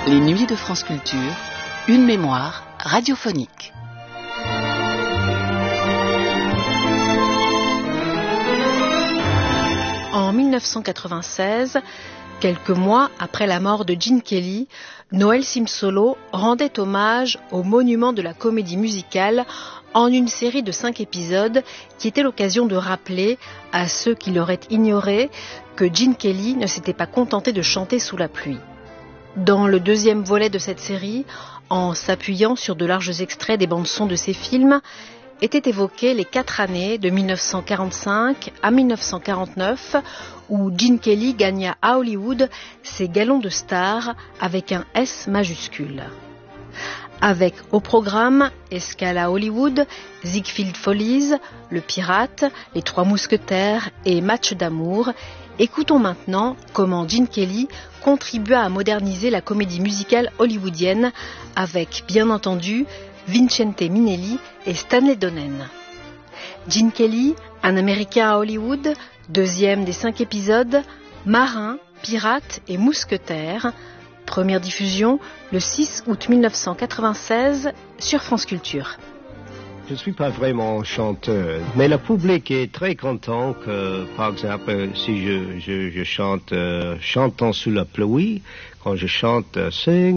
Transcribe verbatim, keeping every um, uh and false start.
Les Nuits de France Culture, une mémoire radiophonique. En mille neuf cent quatre-vingt-seize, quelques mois après la mort de Gene Kelly, Noël Simsolo rendait hommage au monument de la comédie musicale en une série de cinq épisodes qui était l'occasion de rappeler à ceux qui l'auraient ignoré que Gene Kelly ne s'était pas contenté de chanter sous la pluie. Dans le deuxième volet de cette série, en s'appuyant sur de larges extraits des bandes-sons de ses films, étaient évoquées les quatre années de mille neuf cent quarante-cinq à mille neuf cent quarante-neuf où Gene Kelly gagna à Hollywood ses galons de star avec un S majuscule. Avec au programme Escale à Hollywood, Ziegfeld Follies, Le Pirate, Les Trois Mousquetaires et Match d'amour, écoutons maintenant comment Gene Kelly contribua à moderniser la comédie musicale hollywoodienne avec, bien entendu, Vincente Minnelli et Stanley Donen. Gene Kelly, un Américain à Hollywood, deuxième des cinq épisodes, Marin, Pirate et Mousquetaire. Première diffusion le six août mille neuf cent quatre-vingt-seize sur France Culture. Je ne suis pas vraiment chanteur, mais le public est très content que, par exemple, si je, je, je chante euh, Chantons sous la pluie, quand je chante euh, Sing